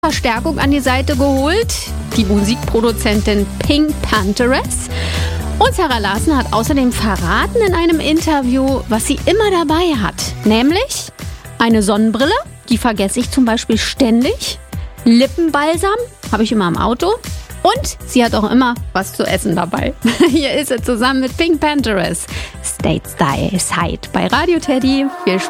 Verstärkung an die Seite geholt, die Musikproduzentin Pink Pantheress. Und Zara Larsson hat außerdem verraten in einem Interview, was sie immer dabei hat. Nämlich eine Sonnenbrille, die vergesse ich zum Beispiel ständig. Lippenbalsam habe ich immer im Auto. Und sie hat auch immer was zu essen dabei. Hier ist sie zusammen mit Pink Pantheress. Stateside bei Radio Teddy. Viel Spaß.